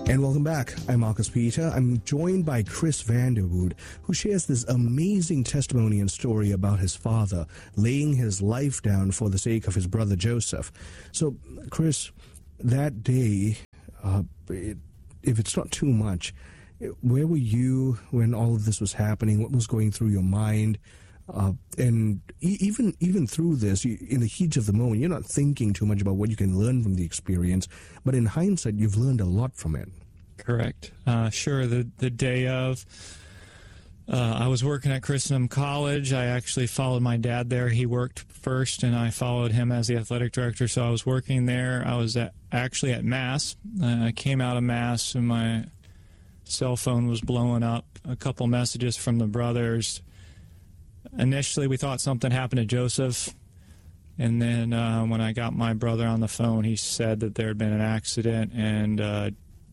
And welcome back. I'm Marcus Peter. I'm joined by Chris Vanderwood, who shares this amazing testimony and story about his father laying his life down for the sake of his brother Joseph. So, Chris, that day, if it's not too much, where were you when all of this was happening? What was going through your mind? And even through this, in the heat of the moment, you're not thinking too much about what you can learn from the experience, but in hindsight, you've learned a lot from it. Correct. Sure. The day of, I was working at Christendom College. I actually followed my dad there. He worked first, and I followed him as the athletic director. So I was working there. I was actually at Mass. I came out of Mass, and my cell phone was blowing up. A couple messages from the brothers. Initially, we thought something happened to Joseph. And then when I got my brother on the phone, he said that there had been an accident, and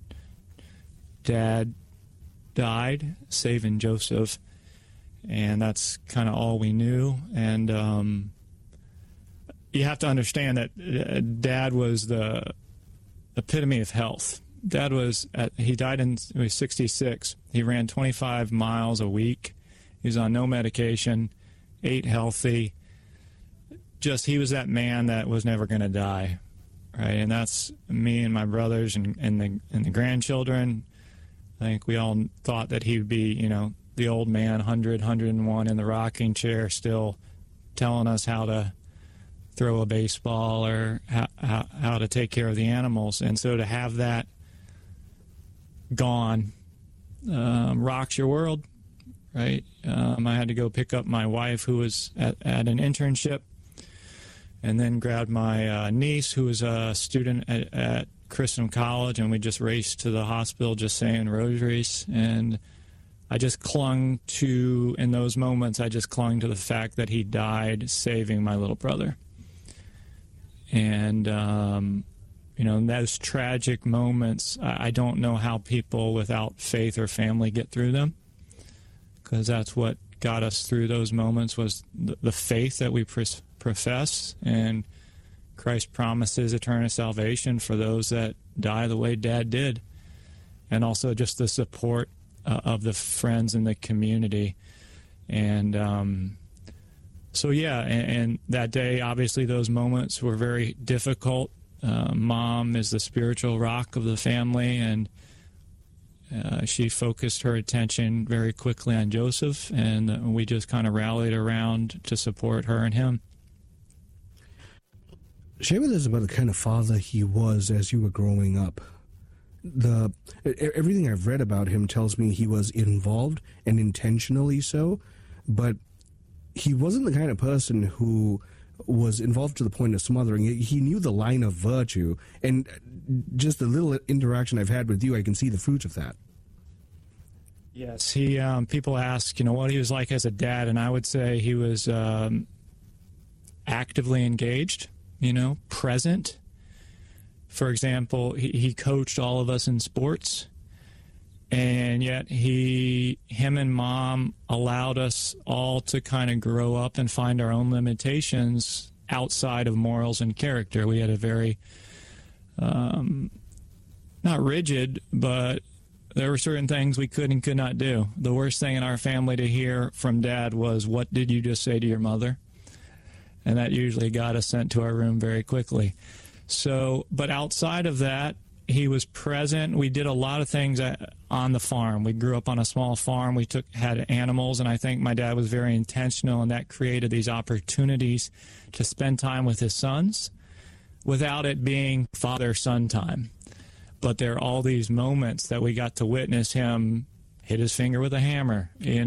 Dad died saving Joseph, and that's kind of all we knew. And you have to understand that Dad was the epitome of health. Dad he died he was 66. He ran 25 miles a week. He was on no medication, ate healthy. He was that man that was never going to die, right? And that's me and my brothers and the grandchildren. I think we all thought that he would be, the old man, 100, 101 in the rocking chair, still telling us how to throw a baseball or how to take care of the animals. And so to have that gone rocks your world, right? I had to go pick up my wife, who was at an internship, and then grabbed my niece, who was a student at Christendom College, and we just raced to the hospital just saying rosaries. And I just clung to, in those moments, to the fact that he died saving my little brother. And, in those tragic moments, I don't know how people without faith or family get through them, because that's what got us through those moments, was the faith that we profess, and Christ promises eternal salvation for those that die the way Dad did, and also just the support of the friends in the community. And and that day, obviously, those moments were very difficult. Mom is the spiritual rock of the family, and she focused her attention very quickly on Joseph, and we just kind of rallied around to support her and him. Share with us about the kind of father he was as you were growing up. Everything I've read about him tells me he was involved, and intentionally so, but he wasn't the kind of person who was involved to the point of smothering. He knew the line of virtue, and just the little interaction I've had with you, I can see the fruits of that. Yes, people ask, what he was like as a dad, and I would say he was actively engaged, present. For example, he coached all of us in sports, and yet him and Mom allowed us all to kind of grow up and find our own limitations outside of morals and character. We had a very, not rigid, but there were certain things we could and could not do. The worst thing in our family to hear from Dad was, "What did you just say to your mother?" And that usually got us sent to our room very quickly. So, but outside of that, he was present. We did a lot of things on the farm. We grew up on a small farm. We had animals, and I think my dad was very intentional, and that created these opportunities to spend time with his sons without it being father-son time. But there are all these moments that we got to witness him hit his finger with a hammer,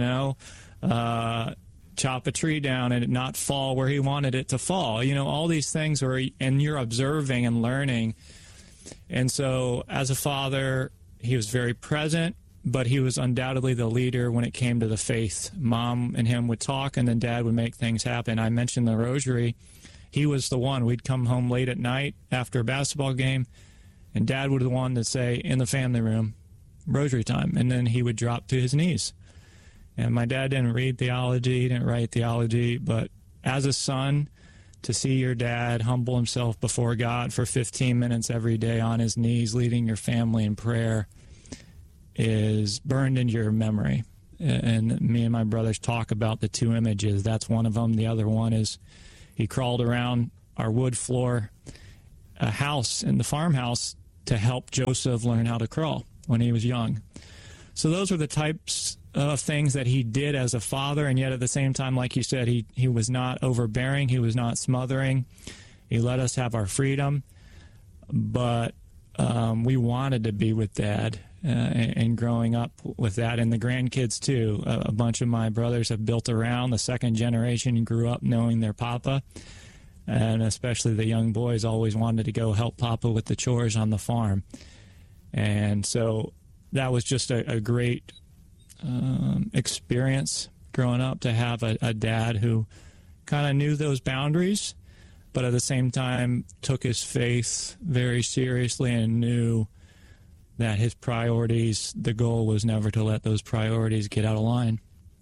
chop a tree down and it not fall where he wanted it to fall. All these things and you're observing and learning. And so as a father, he was very present, but he was undoubtedly the leader when it came to the faith. Mom and him would talk, and then Dad would make things happen. I mentioned the rosary. He was the one. We'd come home late at night after a basketball game, and Dad would be the one to say, in the family room, rosary time. And then he would drop to his knees. And my dad didn't read theology, he didn't write theology, but as a son, to see your dad humble himself before God for 15 minutes every day on his knees, leading your family in prayer, is burned into your memory. And me and my brothers talk about the two images. That's one of them. The other one is he crawled around our wood floor house in the farmhouse to help Joseph learn how to crawl when he was young. So those are the types of things that he did as a father, and yet at the same time, like you said, he was not overbearing, he was not smothering. He let us have our freedom, but we wanted to be with Dad, and growing up with that, and the grandkids too. A bunch of my brothers have built around. The second generation grew up knowing their papa, and especially the young boys always wanted to go help Papa with the chores on the farm. And so that was just a great experience growing up, to have a dad who kind of knew those boundaries, but at the same time took his faith very seriously and knew that his priorities, the goal was never to let those priorities get out of line.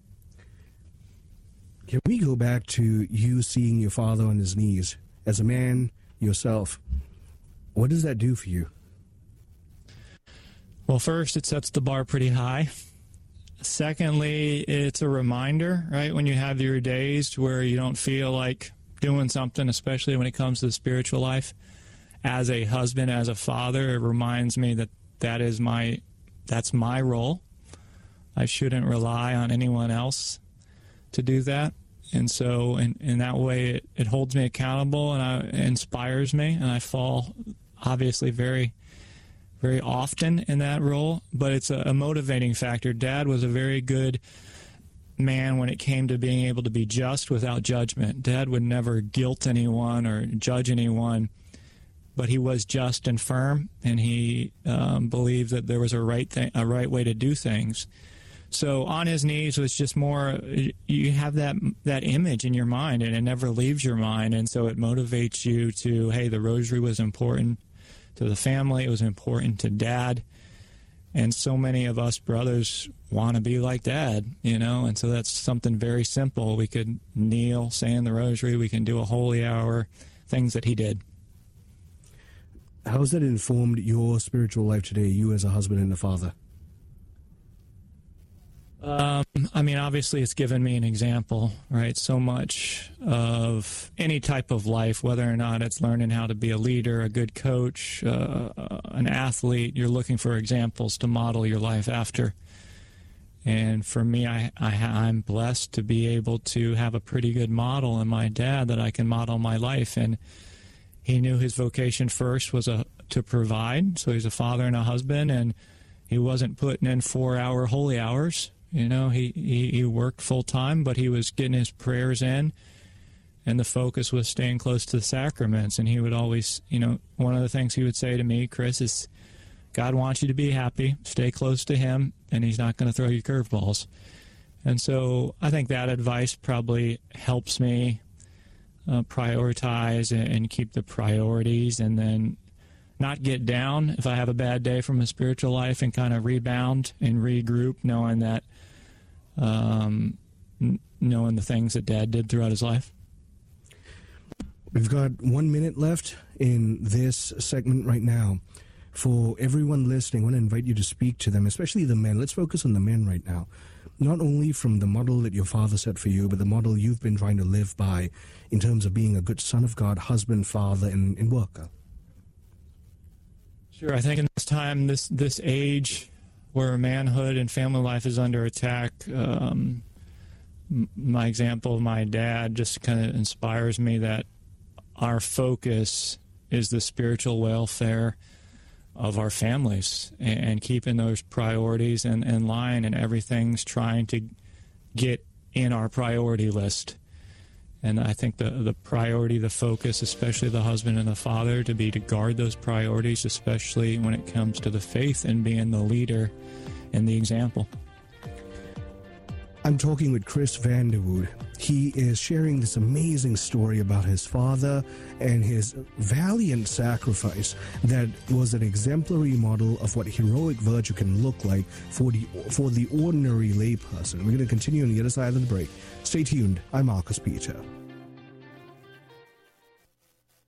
Can we go back to you seeing your father on his knees as a man yourself? What does that do for you? Well, first, it sets the bar pretty high. Secondly, it's a reminder, right? When you have your days where you don't feel like doing something, especially when it comes to the spiritual life, as a husband, as a father, it reminds me that that's my role. I shouldn't rely on anyone else to do that. And so in that way, it holds me accountable, and it inspires me, and I fall obviously very, very often in that role, but it's a motivating factor. Dad was a very good man when it came to being able to be just without judgment. Dad would never guilt anyone or judge anyone, but he was just and firm, and he believed that there was a right way to do things. So on his knees was just more, you have that image in your mind, and it never leaves your mind, and so it motivates you to, hey, the rosary was important to the family, it was important to Dad, and so many of us brothers want to be like Dad, and so that's something very simple. We could kneel, saying the rosary, we can do a holy hour, things that he did. How has that informed your spiritual life today, you as a husband and a father? Obviously it's given me an example, right? So much of any type of life, whether or not it's learning how to be a leader, a good coach, an athlete, you're looking for examples to model your life after. And for me, I'm blessed to be able to have a pretty good model in my dad that I can model my life. And he knew his vocation first was to provide. So he's a father and a husband, and he wasn't putting in 4-hour holy hours. He worked full time, but he was getting his prayers in, and the focus was staying close to the sacraments. And he would always, one of the things he would say to me, Chris, is God wants you to be happy, stay close to him, and he's not going to throw you curveballs. And so I think that advice probably helps me prioritize and keep the priorities, and then not get down if I have a bad day from a spiritual life, and kind of rebound and regroup, knowing that knowing the things that Dad did throughout his life. We've got 1 minute left in this segment right now. For everyone listening, I want to invite you to speak to them, especially the men. Let's focus on the men right now. Not only from the model that your father set for you, but the model you've been trying to live by in terms of being a good son of God, husband, father, and worker. Sure. I think in this time, this age where manhood and family life is under attack, my example of my dad just kind of inspires me that our focus is the spiritual welfare of our families, and keeping those priorities in line, and everything's trying to get in our priority list. And I think the priority, the focus, especially the husband and the father, to guard those priorities, especially when it comes to the faith and being the leader and the example. I'm talking with Chris Vanderwood. He is sharing this amazing story about his father and his valiant sacrifice that was an exemplary model of what heroic virtue can look like for the ordinary layperson. We're going to continue on the other side of the break. Stay tuned. I'm Marcus Peter.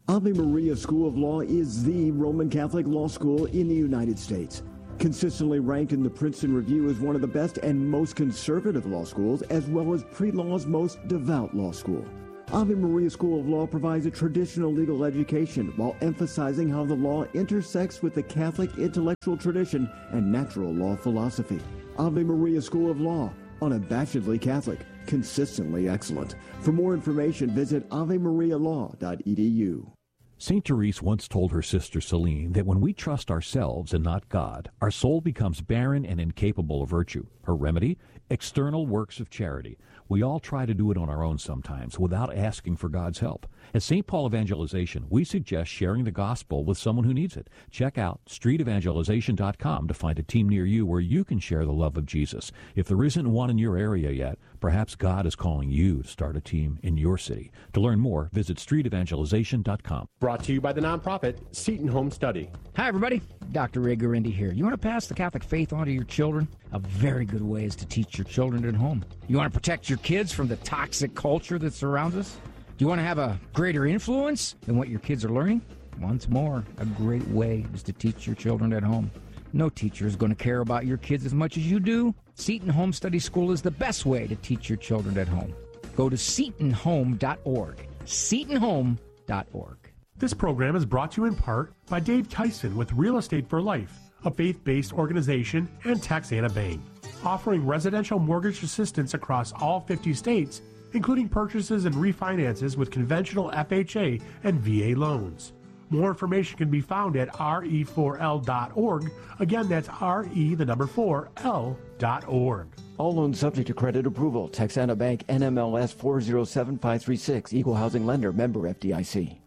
Ave Maria School of Law is the Roman Catholic law school in the United States. Consistently ranked in the Princeton Review as one of the best and most conservative law schools, as well as pre-law's most devout law school. Ave Maria School of Law provides a traditional legal education while emphasizing how the law intersects with the Catholic intellectual tradition and natural law philosophy. Ave Maria School of Law, unabashedly Catholic, consistently excellent. For more information, visit avemarialaw.edu. St. Therese once told her sister Celine that when we trust ourselves and not God, our soul becomes barren and incapable of virtue. Her remedy? External works of charity. We all try to do it on our own sometimes without asking for God's help. At St. Paul Evangelization, we suggest sharing the gospel with someone who needs it. Check out streetevangelization.com to find a team near you where you can share the love of Jesus. If there isn't one in your area yet, perhaps God is calling you to start a team in your city. To learn more, visit streetevangelization.com. Brought to you by the nonprofit Seton Home Study. Hi, everybody. Dr. Ray Guarendi here. You want to pass the Catholic faith on to your children? A very good way is to teach your children at home. You want to protect your kids from the toxic culture that surrounds us? Do you want to have a greater influence than what your kids are learning? Once more, a great way is to teach your children at home. No teacher is going to care about your kids as much as you do. Seton Home Study School is the best way to teach your children at home. Go to setonhome.org. setonhome.org. This program is brought to you in part by Dave Tyson with Real Estate for Life, a faith-based organization, and Texana Bank, offering residential mortgage assistance across all 50 states, including purchases and refinances with conventional FHA and VA loans. More information can be found at re4l.org. Again, that's re4l.org. All loans subject to credit approval. Texana Bank, NMLS 407536. Equal housing lender. Member FDIC.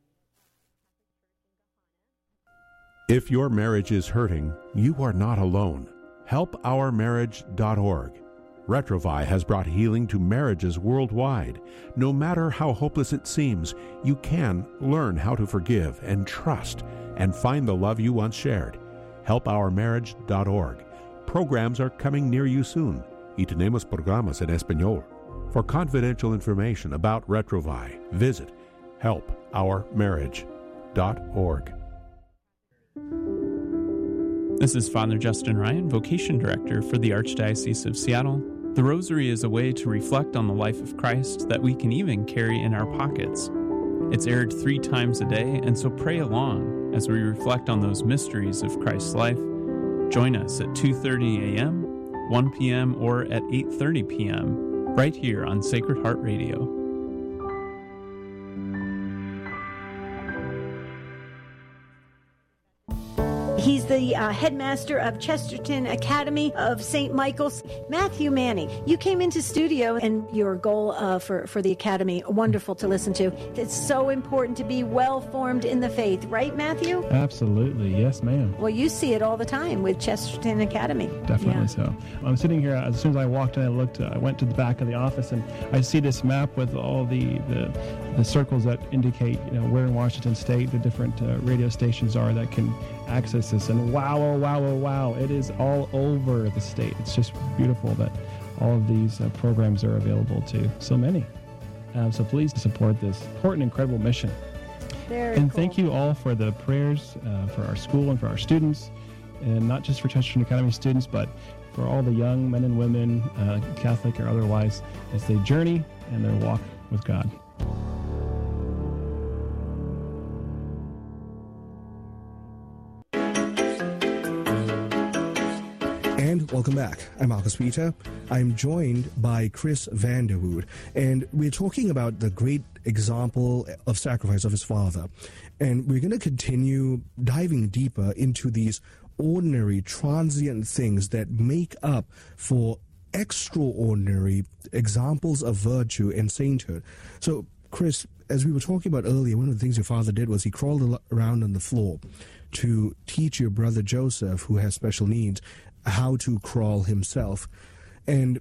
If your marriage is hurting, you are not alone. HelpOurMarriage.org. Retrovai has brought healing to marriages worldwide. No matter how hopeless it seems, you can learn how to forgive and trust and find the love you once shared. HelpOurMarriage.org. Programs are coming near you soon. Y tenemos programas en español. For confidential information about Retrovai, visit HelpOurMarriage.org. This is Father Justin Ryan, Vocation Director for the Archdiocese of Seattle. The Rosary is a way to reflect on the life of Christ that we can even carry in our pockets. It's aired 3 times a day, and so pray along as we reflect on those mysteries of Christ's life. Join us at 2:30 a.m., 1 p.m., or at 8:30 p.m., right here on Sacred Heart Radio. He's the headmaster of Chesterton Academy of St. Michael's. Matthew Manning, you came into studio and your goal for the Academy, wonderful to listen to. It's so important to be well-formed in the faith, right, Matthew? Absolutely. Yes, ma'am. Well, you see it all the time with Chesterton Academy. Definitely so. I'm sitting here, as soon as I walked in, I went to the back of the office, and I see this map with all the circles that indicate, where in Washington State the different radio stations are that can access this. And wow, it is all over the state. It's just beautiful that all of these programs are available to so many. So please support this important, incredible mission. Very and cool. Thank you all for the prayers for our school and for our students, and not just for Chesterton Academy students, but for all the young men and women, Catholic or otherwise, as they journey and their walk with God. And welcome back. I'm Marcus Peter. I'm joined by Chris Vanderwood, and we're talking about the great example of sacrifice of his father. And we're going to continue diving deeper into these ordinary, transient things that make up for extraordinary examples of virtue and sainthood. So, Chris, as we were talking about earlier, one of the things your father did was he crawled around on the floor to teach your brother Joseph, who has special needs, how to crawl himself. And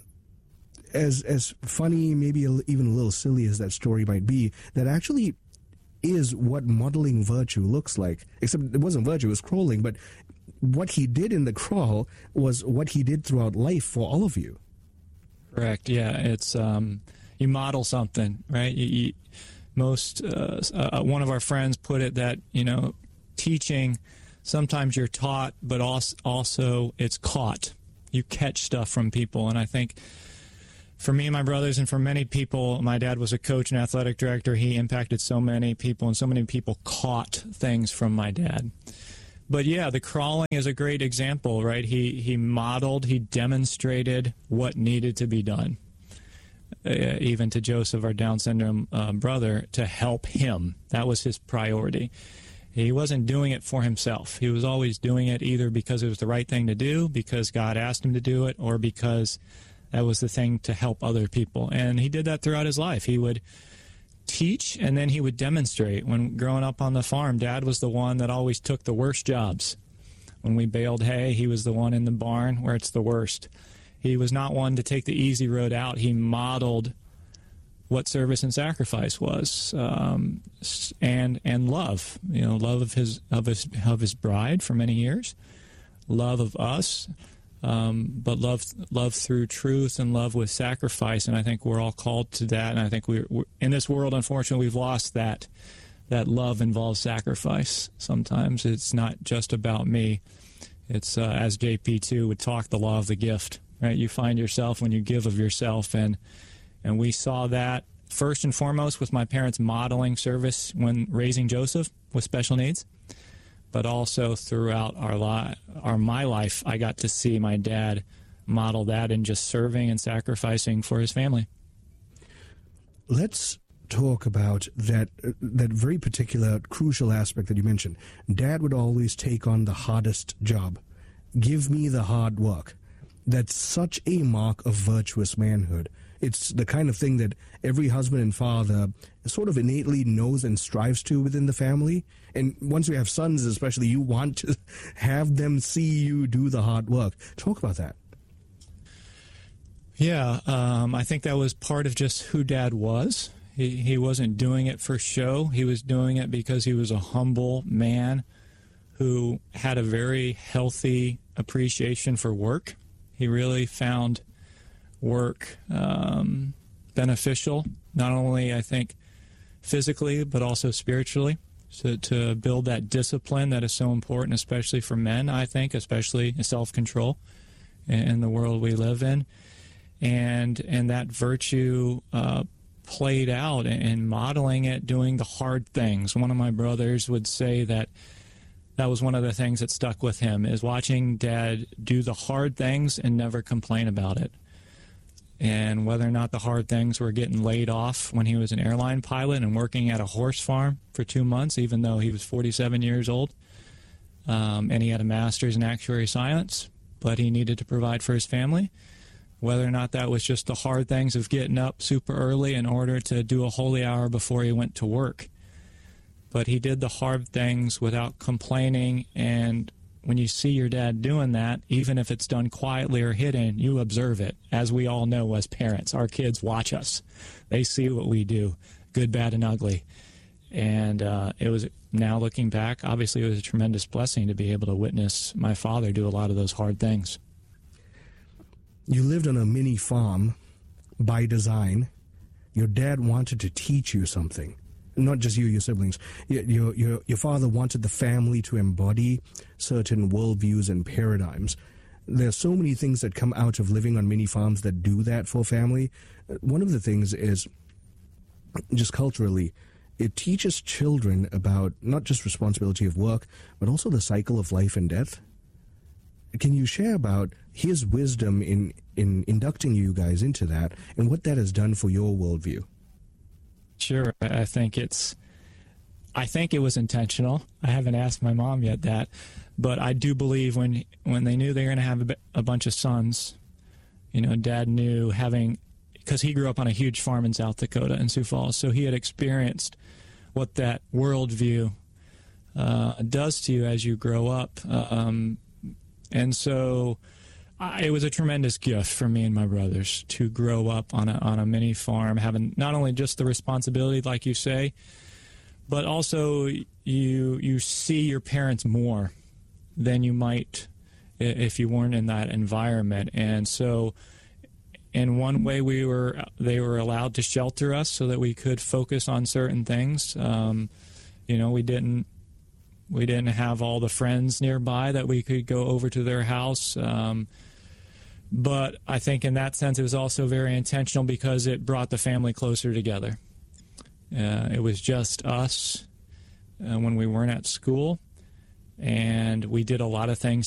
as funny, maybe even a little silly as that story might be, that actually is what modeling virtue looks like. Except it wasn't virtue, it was crawling, but what he did in the crawl was what he did throughout life for all of you. Correct, yeah. It's you model something, right? one of our friends put it that, teaching, sometimes you're taught, but also it's caught. You catch stuff from people. And I think for me and my brothers and for many people, my dad was a coach and athletic director. He impacted so many people, and so many people caught things from my dad. But yeah, the crawling is a great example, right? He modeled, he demonstrated what needed to be done, even to Joseph, our Down syndrome brother, to help him. That was his priority. He wasn't doing it for himself. He was always doing it either because it was the right thing to do, because God asked him to do it, or because that was the thing to help other people. And he did that throughout his life. He would teach, and then he would demonstrate. When growing up on the farm, Dad was the one that always took the worst jobs. When we baled hay, he was the one in the barn where it's the worst. He was not one to take the easy road out. He modeled what service and sacrifice was, and love. Love of his bride for many years, love of us, but love through truth and love with sacrifice. And I think we're all called to that. And I think we're in this world, unfortunately, we've lost that. That love involves sacrifice. Sometimes it's not just about me. It's as JP2 would talk, the law of the gift. Right? You find yourself when you give of yourself, and we saw that first and foremost with my parents modeling service when raising Joseph with special needs, but also throughout my life, I got to see my dad model that in just serving and sacrificing for his family. Let's talk about that very particular crucial aspect that you mentioned. Dad would always take on the hardest job. Give me the hard work. That's such a mark of virtuous manhood. It's the kind of thing that every husband and father sort of innately knows and strives to within the family. And once you have sons especially, you want to have them see you do the hard work. Talk about that. Yeah, I think that was part of just who Dad was. He wasn't doing it for show. He was doing it because he was a humble man who had a very healthy appreciation for work. He really found work beneficial, not only, I think, physically, but also spiritually, to build that discipline that is so important, especially for men, I think, especially self-control in the world we live in. And that virtue played out in modeling it, doing the hard things. One of my brothers would say that was one of the things that stuck with him, is watching Dad do the hard things and never complain about it. And whether or not the hard things were getting laid off when he was an airline pilot and working at a horse farm for 2 months, even though he was 47 years old, and he had a master's in actuary science, but he needed to provide for his family. Whether or not that was just the hard things of getting up super early in order to do a holy hour before he went to work. But he did the hard things without complaining, and when you see your dad doing that, even if it's done quietly or hidden, you observe it. As we all know as parents, our kids watch us. They see what we do, good, bad, and ugly. And it was, now looking back, obviously it was a tremendous blessing to be able to witness my father do a lot of those hard things. You lived on a mini farm by design. Your dad wanted to teach you something. Not just you, your siblings. Your father wanted the family to embody certain worldviews and paradigms. There are so many things that come out of living on mini farms that do that for family. One of the things is, just culturally, it teaches children about not just responsibility of work, but also the cycle of life and death. Can you share about his wisdom in inducting you guys into that and what that has done for your worldview? Sure. I think it was intentional. I haven't asked my mom yet that, but I do believe when they knew they were going to have a bunch of sons, Dad knew, because he grew up on a huge farm in South Dakota in Sioux Falls, so he had experienced what that worldview does to you as you grow up. And so it was a tremendous gift for me and my brothers to grow up on a mini farm, having not only just the responsibility, like you say, but also you see your parents more than you might if you weren't in that environment. And so in one way they were allowed to shelter us so that we could focus on certain things. We didn't have all the friends nearby that we could go over to their house. But I think in that sense it was also very intentional because it brought the family closer together. It was just us when we weren't at school, and we did a lot of things